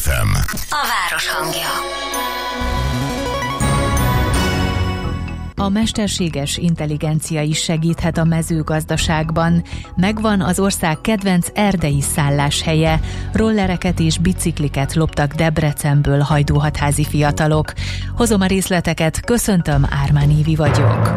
FM. A város hangja. A mesterséges intelligencia is segíthet a mezőgazdaságban. Megvan az ország kedvenc erdei szálláshelye. Rollereket és bicikliket loptak Debrecenből hajdúhatházi fiatalok. Hozom a részleteket, köszöntöm, Ármán Évi vagyok.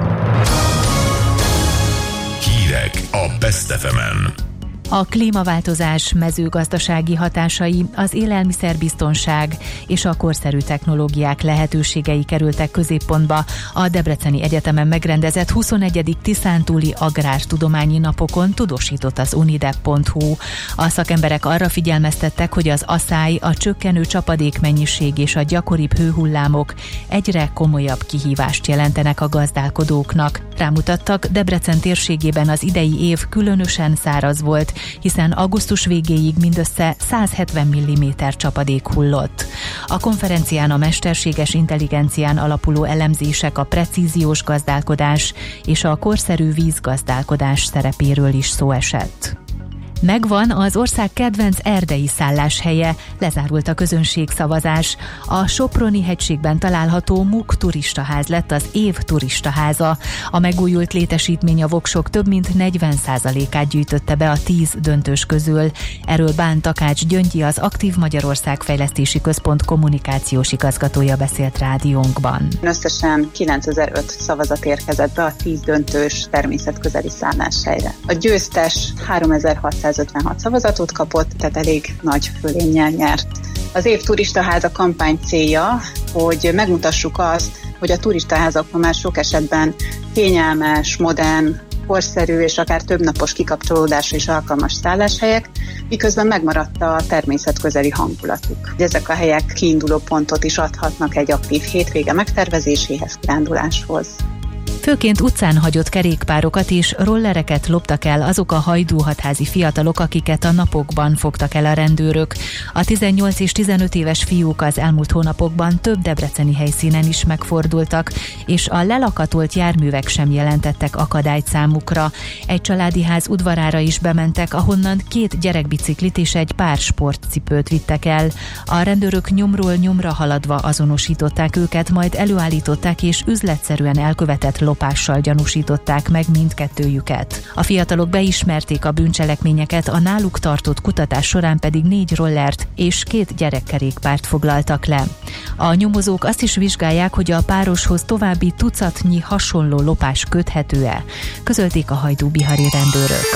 Hírek a Best FM-en. A klímaváltozás mezőgazdasági hatásai, az élelmiszerbiztonság és a korszerű technológiák lehetőségei kerültek középpontba a Debreceni Egyetemen megrendezett 21. Tiszántúli Agrártudományi Napokon, tudósított az unidep.hu. A szakemberek arra figyelmeztettek, hogy az aszály, a csökkenő csapadékmennyiség és a gyakoribb hőhullámok egyre komolyabb kihívást jelentenek a gazdálkodóknak. Rámutattak, Debrecen térségében az idei év különösen száraz volt, hiszen augusztus végéig mindössze 170 mm csapadék hullott. A konferencián a mesterséges intelligencián alapuló elemzések, a precíziós gazdálkodás és a korszerű vízgazdálkodás szerepéről is szó esett. Megvan az ország kedvenc erdei szálláshelye, lezárult a közönségszavazás. A Soproni hegységben található MUK turistaház lett az év turistaháza. A megújult létesítmény a voksok több mint 40%-át gyűjtötte be a 10 döntős közül. Erről Bán Takács Gyöngyi, az Aktív Magyarország Fejlesztési Központ kommunikációs igazgatója beszélt rádiónkban. Összesen 9005 szavazat érkezett be a 10 döntős természetközeli szálláshelyre. A győztes 3656 szavazatot kapott, tehát elég nagy fölénnyel nyert. Az év turistaháza kampány célja, hogy megmutassuk azt, hogy a turistaházakban már sok esetben kényelmes, modern, korszerű és akár többnapos kikapcsolódásra is alkalmas szálláshelyek, miközben megmaradt a természetközeli hangulatuk. Ezek a helyek kiinduló pontot is adhatnak egy aktív hétvége megtervezéséhez, kiránduláshoz. Főként utcán hagyott kerékpárokat és rollereket loptak el azok a hajdúhatházi fiatalok, akiket a napokban fogtak el a rendőrök. A 18 és 15 éves fiúk az elmúlt hónapokban több debreceni helyszínen is megfordultak, és a lelakatolt járművek sem jelentettek akadályt számukra. Egy családi ház udvarára is bementek, ahonnan 2 gyerekbiciklit és egy pár sportcipőt vittek el. A rendőrök nyomról nyomra haladva azonosították őket, majd előállították és üzletszerűen elkövetett lopással gyanúsították meg mindkettőjüket. A fiatalok beismerték a bűncselekményeket, a náluk tartott kutatás során pedig 4 rollert és 2 gyerekkerékpárt foglaltak le. A nyomozók azt is vizsgálják, hogy a pároshoz további tucatnyi hasonló lopás köthető-e, közölték a hajdúbihari rendőrök.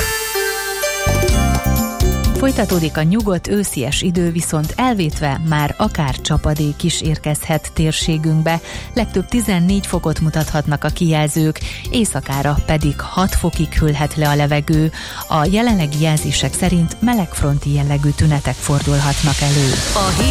Folytatódik a nyugodt őszies idő, viszont elvétve már akár csapadék is érkezhet térségünkbe. Legtöbb 14 fokot mutathatnak a kijelzők, éjszakára pedig 6 fokig hűlhet le a levegő. A jelenlegi jelzések szerint melegfronti jellegű tünetek fordulhatnak elő.